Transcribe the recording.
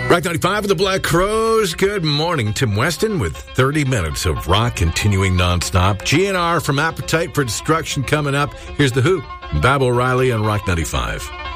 Rock 95 with the Black Crowes. Good morning. Tim Weston with 30 minutes of rock continuing nonstop. GNR from Appetite for Destruction coming up. Here's The Who. Bab O'Reilly on Rock 95.